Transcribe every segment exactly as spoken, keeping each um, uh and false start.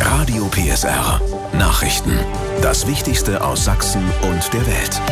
Radio P S R. Nachrichten. Das Wichtigste aus Sachsen und der Welt.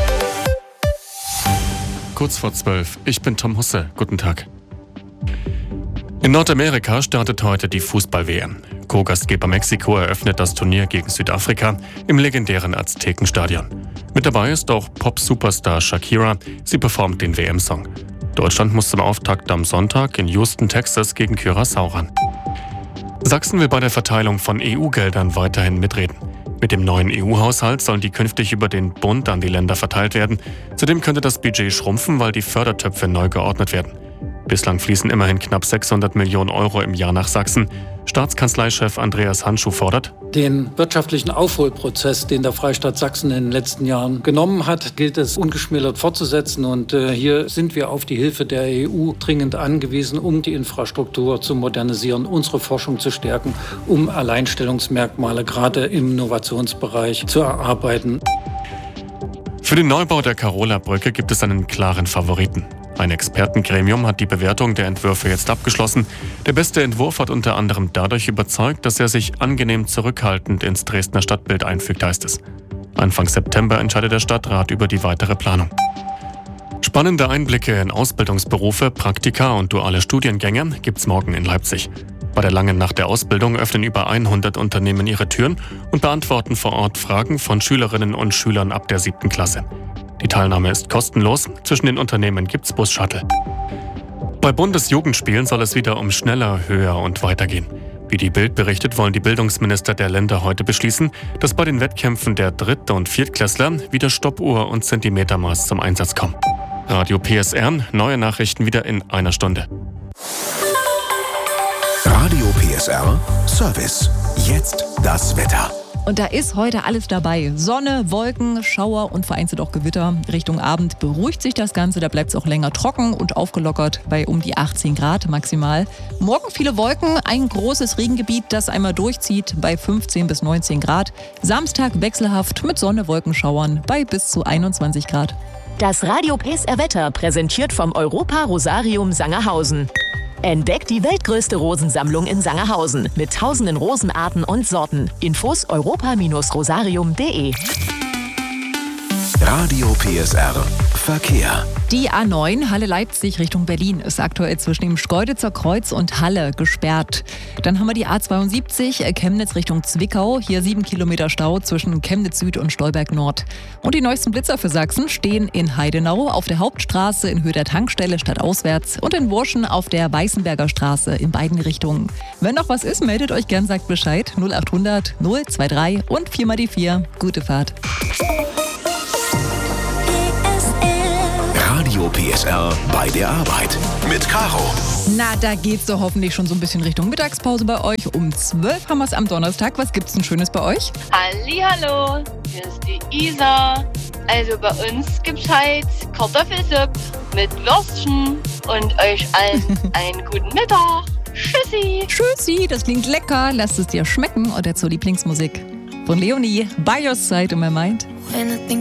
Kurz vor zwölf. Ich bin Tom Husse. Guten Tag. In Nordamerika startet heute die Fußball-W M. Co-Gastgeber Mexiko eröffnet das Turnier gegen Südafrika im legendären Aztekenstadion. Mit dabei ist auch Pop-Superstar Shakira. Sie performt den W M-Song. Deutschland muss zum Auftakt am Sonntag in Houston, Texas gegen Curaçao ran. Sachsen will bei der Verteilung von E U-Geldern weiterhin mitreden. Mit dem neuen E U-Haushalt sollen die künftig über den Bund an die Länder verteilt werden. Zudem könnte das Budget schrumpfen, weil die Fördertöpfe neu geordnet werden. Bislang fließen immerhin knapp sechshundert Millionen Euro im Jahr nach Sachsen. Staatskanzleichef Andreas Handschuh fordert: Den wirtschaftlichen Aufholprozess, den der Freistaat Sachsen in den letzten Jahren genommen hat, gilt es ungeschmälert fortzusetzen. Und äh, hier sind wir auf die Hilfe der E U dringend angewiesen, um die Infrastruktur zu modernisieren, unsere Forschung zu stärken, um Alleinstellungsmerkmale gerade im Innovationsbereich zu erarbeiten. Für den Neubau der Karola-Brücke gibt es einen klaren Favoriten. Ein Expertengremium hat die Bewertung der Entwürfe jetzt abgeschlossen. Der beste Entwurf hat unter anderem dadurch überzeugt, dass er sich angenehm zurückhaltend ins Dresdner Stadtbild einfügt, heißt es. Anfang September entscheidet der Stadtrat über die weitere Planung. Spannende Einblicke in Ausbildungsberufe, Praktika und duale Studiengänge gibt's morgen in Leipzig. Bei der langen Nacht der Ausbildung öffnen über hundert Unternehmen ihre Türen und beantworten vor Ort Fragen von Schülerinnen und Schülern ab der siebten Klasse. Die Teilnahme ist kostenlos. Zwischen den Unternehmen gibt's Bus-Shuttle. Bei Bundesjugendspielen soll es wieder um schneller, höher und weiter gehen. Wie die Bild berichtet, wollen die Bildungsminister der Länder heute beschließen, dass bei den Wettkämpfen der Dritt- und Viertklässler wieder Stoppuhr und Zentimetermaß zum Einsatz kommen. Radio P S R, neue Nachrichten wieder in einer Stunde. Radio P S R Service. Jetzt das Wetter. Und da ist heute alles dabei. Sonne, Wolken, Schauer und vereinzelt auch Gewitter. Richtung Abend beruhigt sich das Ganze, da bleibt es auch länger trocken und aufgelockert bei um die achtzehn Grad maximal. Morgen viele Wolken, ein großes Regengebiet, das einmal durchzieht bei fünfzehn bis neunzehn Grad. Samstag wechselhaft mit Sonne, Wolkenschauern bei bis zu einundzwanzig Grad. Das Radio P S R Wetter präsentiert vom Europa Rosarium Sangerhausen. Entdeckt die weltgrößte Rosensammlung in Sangerhausen mit tausenden Rosenarten und Sorten. Infos europa Rosarium punkt de. Radio P S R Verkehr. Die A neun Halle-Leipzig Richtung Berlin ist aktuell zwischen dem Schkeuditzer Kreuz und Halle gesperrt. Dann haben wir die A zweiundsiebzig Chemnitz Richtung Zwickau. Hier sieben Kilometer Stau zwischen Chemnitz Süd und Stolberg Nord. Und die neuesten Blitzer für Sachsen stehen in Heidenau auf der Hauptstraße in Höhe der Tankstelle stadtauswärts und in Wurschen auf der Weißenberger Straße in beiden Richtungen. Wenn noch was ist, meldet euch gern, sagt Bescheid. null achthundert null drei und vier mal die vier. Gute Fahrt. Radio P S R bei der Arbeit mit Caro. Na, da geht's doch hoffentlich schon so ein bisschen Richtung Mittagspause bei euch. Um zwölf haben wir es am Donnerstag. Was gibt's denn Schönes bei euch? Hallihallo, hier ist die Isa. Also bei uns gibt's halt Kartoffelsuppe mit Würstchen und euch allen einen guten Mittag. Tschüssi. Tschüssi, das klingt lecker. Lasst es dir schmecken. Und jetzt zur Lieblingsmusik von Leonie, By Your Side in My Mind.